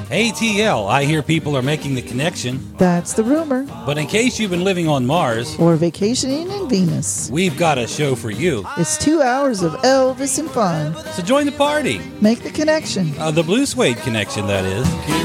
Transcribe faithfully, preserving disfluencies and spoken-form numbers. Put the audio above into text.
A T L, I hear people are making the connection. That's the rumor. But in case you've been living on Mars or vacationing in Venus, we've got a show for you. It's two hours of Elvis and fun. So join the party. Make the connection. Uh, the Blue Suede connection, that is.